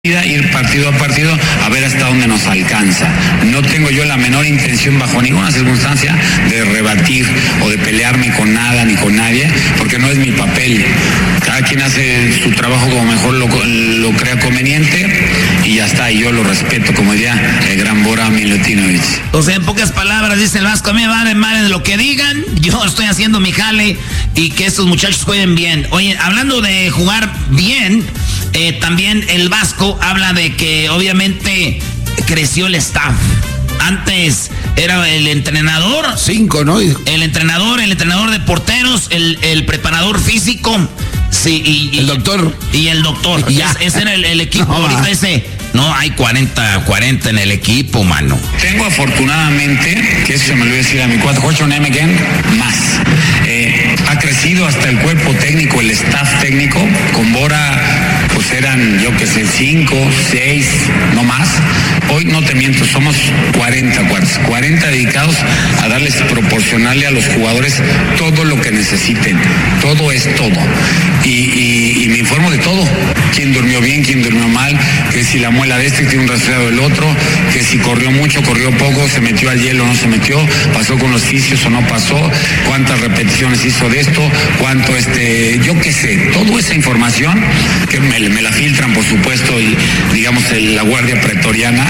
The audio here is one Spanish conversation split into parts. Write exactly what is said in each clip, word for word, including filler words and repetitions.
ir partido a partido a ver hasta dónde nos alcanza. No tengo yo la menor intención bajo ninguna circunstancia de rebatir o de pelearme con nada ni con nadie, porque no es mi papel. Cada quien hace su trabajo como mejor lo, lo crea conveniente y ya está, y yo lo respeto, como diría el gran Bora Milutinovic. O sea, en pocas palabras, dice el Vasco, a mí me vale madre de lo que digan, yo estoy haciendo mi jale y que estos muchachos jueguen bien. Oye, hablando de jugar bien, eh, también el Vasco habla de que obviamente creció el staff. Antes era el entrenador. Cinco, ¿no? El entrenador, el entrenador de porteros, el, el preparador físico. Sí, y, y el doctor. Y el doctor. Y ya. Ese era el, el equipo. No, ahorita ese. No, hay cuarenta, cuarenta en el equipo, mano. Tengo afortunadamente, que eso se me lo voy a decir a mi cuatro, Jorge Nemegen, más. Eh, ha crecido hasta el cuerpo técnico, el staff técnico. Con Bora, pues eran, yo que sé, cinco, seis, no más. Hoy no te miento, somos cuarenta, cuarenta dedicados a darles, proporcionarle a los jugadores todo lo que necesiten. Todo es todo. Y, y, y me informo de todo. Quién durmió bien, quién durmió mal, que si la muela de este tiene un resfriado del otro, que si corrió mucho, corrió poco, se metió al hielo o no se metió, pasó con los fisios o no pasó, cuántas repeticiones hizo de esto, cuánto este, yo qué sé, toda esa información que me, me la filtran, por supuesto, y digamos el, la guardia pretoriana.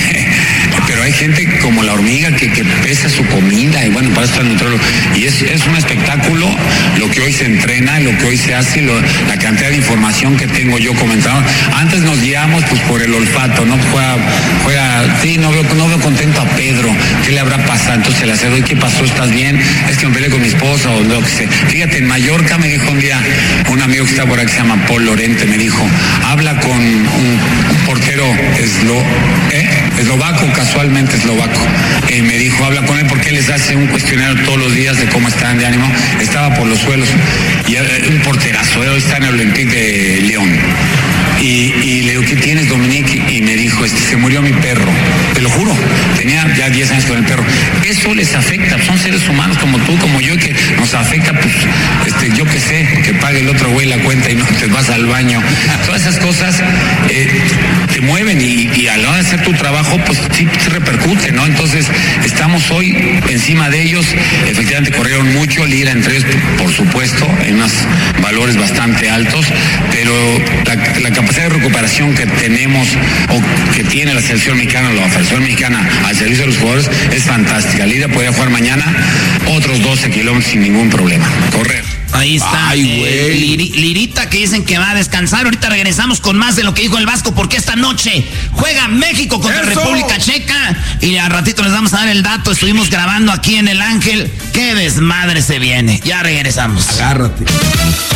Pero hay gente como la hormiga que, que pesa su comida y bueno, para eso está el nutrólogo. Y es, es un espectáculo lo que hoy se entrena, lo que hoy se hace, lo, la cantidad de información que tengo yo comentando. Antes nos guiamos pues por el olfato, ¿no? Juega, juega, sí, no veo, no veo contento a Pedro, ¿qué le habrá pasado? Entonces le hace, ¿qué pasó? ¿Estás bien? Es que me peleé con mi esposa o lo que sé. Fíjate, en Mallorca me dijo un día, un amigo que está por aquí que se llama Paul Lorente, me dijo, habla con un, un portero eslo, ¿eh? eslovaco, casualmente eslovaco. Eh, me dijo, habla con él porque él les hace un cuestionario todos los días de cómo están de ánimo. Estaba por los suelos. Y eh, un porterazo, eh, hoy está en el Olympique de León. Y, y le digo, ¿qué tienes, Dominique? Y me dijo, este, se murió mi perro. Te lo juro, tenía ya diez años con el perro. Eso les afecta, son seres humanos como tú, como yo, que nos afecta, pues, este, yo qué sé, que pague el otro güey la cuenta y no te vas al baño. Todas esas cosas eh, te mueven y, y a la hora de hacer tu trabajo, pues sí te repercute, ¿no? Entonces, estamos hoy encima de ellos, efectivamente corrieron mucho, el ir entre ellos, por supuesto, en unos valores bastante altos, pero la, la capacidad de recuperación que tenemos o que tiene la selección mexicana, la selección mexicana al servicio de los jugadores es fantástica. Lidia podría jugar mañana otros doce kilómetros sin ningún problema. Correr. Ahí está. Ay, eh, Lir, Lirita, que dicen que va a descansar. Ahorita regresamos con más de lo que dijo el Vasco, porque esta noche juega México contra ¡Eso! República Checa. Y al ratito les vamos a dar el dato. Estuvimos grabando aquí en El Ángel. ¡Qué desmadre se viene! Ya regresamos. Agárrate.